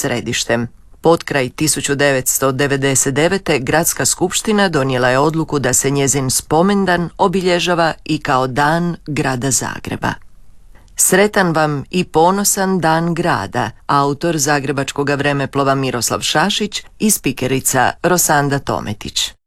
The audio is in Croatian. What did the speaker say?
središtem. Potkraj 1999. Gradska skupština donijela je odluku da se njezin spomendan obilježava i kao Dan grada Zagreba. Sretan vam i ponosan dan grada, autor zagrebačkog vremeplova Miroslav Šašić i spikerica Rosanda Tometić.